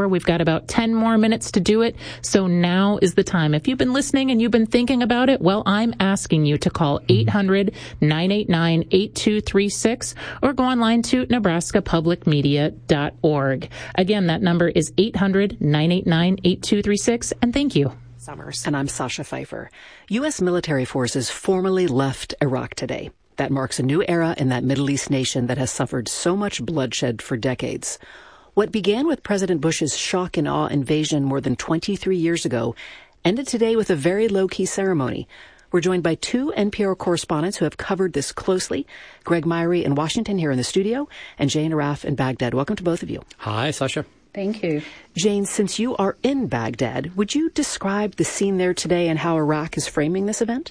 E: hour. We've got about ten more minutes to do it. So now is the time. If you've been listening and you've been thinking about it, well, I'm asking you to call eight hundred, nine eight nine, eight two three six or go online to nebraska public media dot org. Again, that number is eight hundred, nine eight nine, eight two three six. And thank you.
Q: Summers. And I'm Sasha Pfeiffer. U S military forces formally left Iraq today. That marks a new era in that Middle East nation that has suffered so much bloodshed for decades. What began with President Bush's shock and awe invasion more than twenty-three years ago ended today with a very low-key ceremony. We're joined by two N P R correspondents who have covered this closely. Greg Myrie in Washington here in the studio, and Jane Arraf in Baghdad. Welcome to both of you.
O: Hi, Sasha.
Y: Thank you.
Q: Jane, since you are in Baghdad, would you describe the scene there today and how Iraq is framing this event?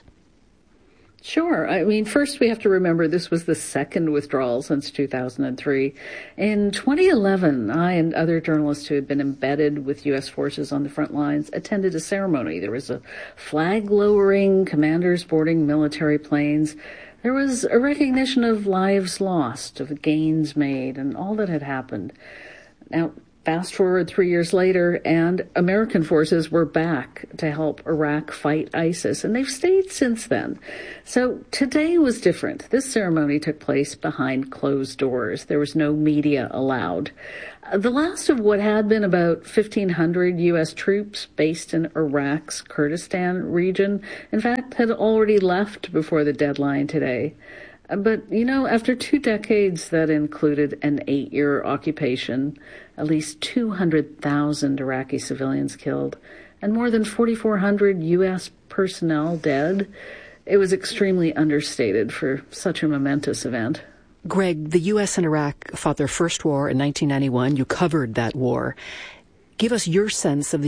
Y: Sure. I mean, first we have to remember this was the second withdrawal since two thousand three. In twenty eleven, I and other journalists who had been embedded with U S forces on the front lines attended a ceremony. There was a flag lowering, commanders boarding military planes. There was a recognition of lives lost, of gains made, and all that had happened. Now, fast forward three years later, and American forces were back to help Iraq fight ISIS, and they've stayed since then. So today was different. This ceremony took place behind closed doors. There was no media allowed. The last of what had been about fifteen hundred U S troops based in Iraq's Kurdistan region, in fact, had already left before the deadline today. But, you know, after two decades that included an eight-year occupation, at least two hundred thousand Iraqi civilians killed, and more than forty-four hundred U S personnel dead, it was extremely understated for such a momentous event.
Q: Greg, the U S and Iraq fought their first war in nineteen ninety-one. You covered that war. Give us your sense of the